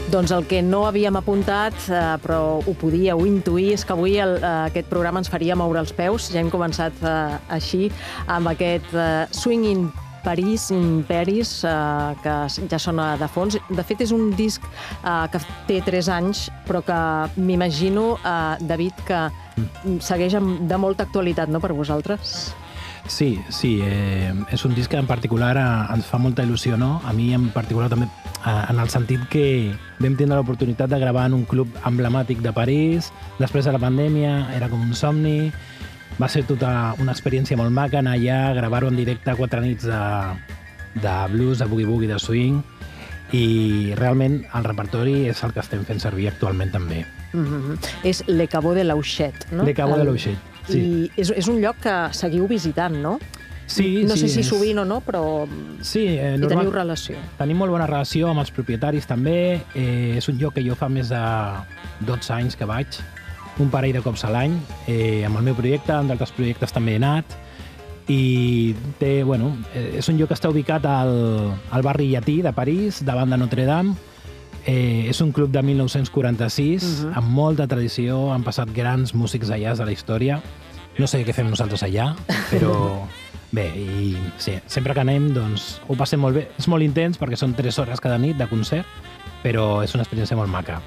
Doncs el que no havíem apuntat, però ho podíeu intuir, és que avui aquest programa ens faria moure els peus. Ja hem començat així, amb aquest Swing in Paris, que ja sona de fons. De fet, és un disc que té 3 anys, però que m'imagino, David, que segueix de molta actualitat, no?, per vosaltres? Sí, és un disc que en particular ens fa molta il·lusió, no? A mi en particular també, en el sentit que vam tindre l'oportunitat de gravar en un club emblemàtic de París, després de la pandèmia, era com un somni, va ser tota una experiència molt maca anar allà, gravar-ho en directe 4 nits de blues, de boogie-boogie, de swing, i realment el repertori és el que estem fent servir actualment també. És Le Caveau de l'Auxet, no? Le Caveau de l'Auxet. Sí. I és un lloc que seguiu visitant, no? Sí, no sé si sovint o no, però sí, hi teniu relació. Tenim molt bona relació amb els propietaris també. És un lloc que jo fa més de 12 anys que vaig, un parell de cops a l'any, amb el meu projecte, amb d'altres projectes també he anat, i és un lloc que està ubicat al barri llatí de París, davant de Notre Dame. És un club de 1946, amb molta tradició, han passat grans músics allà de la història. No sé què fem nosaltres allà, però bé, i sí, sempre que anem doncs, ho passem molt bé. És molt intens perquè són 3 hores cada nit de concert, però és una experiència molt maca.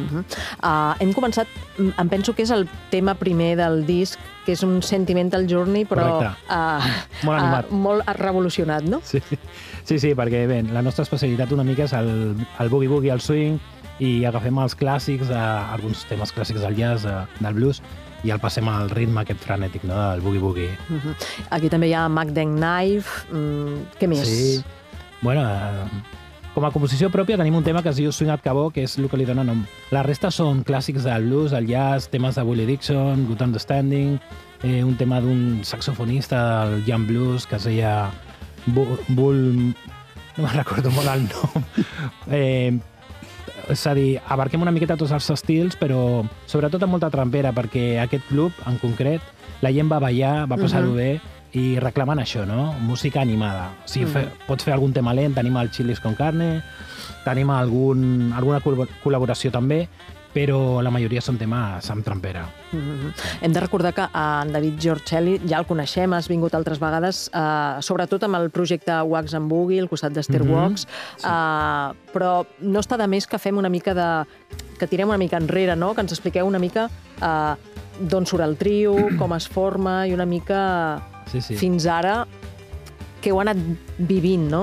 Hem començat, em penso que és el tema primer del disc, que és un Sentimental Journey, però molt animat. Molt revolucionat, no? Sí, perquè bé, la nostra especialitat una mica és el boogie-boogie, el swing, i agafem els clàssics, alguns temes clàssics del jazz, del blues, i el passem al ritme aquest frenètic, no?, del boogie-boogie. Aquí també hi ha Magdeng Knife, què més? Sí, bueno, com a composició pròpia tenim un tema que es diu Swing at Caveau, que és el que li dona nom. La resta són clàssics del blues, del jazz, temes de Willie Dixon, Good Understanding, un tema d'un saxofonista del Young Blues que es deia Bull... no me'n recordo molt el nom. És a dir, abarquem una miqueta tots els estils, però sobretot amb molta trampera, perquè aquest club, en concret, la gent va ballar, va passar-ho bé, i reclamant això, no? Música animada. O sigui, pots fer algun tema lent, tenim el Chilis con Carne, tenim alguna col·laboració també, però la majoria són temes amb trampera. Hem de recordar que en David Giorcelli ja el coneixem, has vingut altres vegades, sobretot amb el projecte Wax and Boogie, al costat d'Stairwalks, però no està de més que fem una mica que tirem una mica enrere, no? Que ens expliqueu una mica d'on surt el trio, com es forma, i una mica fins ara que heu anat vivint, no?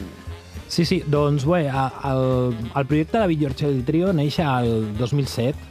Sí, doncs bé, el projecte de David Giorcelli Trio neix al 2007,